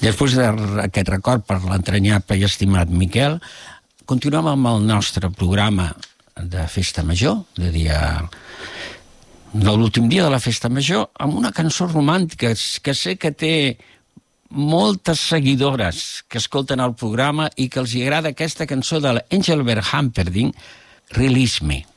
Després d'aquest record per l'entranyable i estimat Miquel, continuem amb el nostre programa de Festa Major, de l'últim dia de la Festa Major, amb una cançó romàntica que sé que té moltes seguidores que escolten el programa i que els agrada aquesta cançó de l'Engelbert Humperdinck, Release Me.